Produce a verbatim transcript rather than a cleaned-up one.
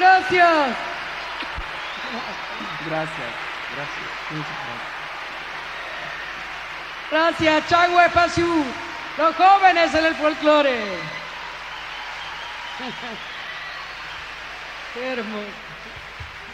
Gracias. Gracias, gracias. Muchas gracias. Gracias, Chagüe Pasiu, los jóvenes en el folclore. Qué hermoso.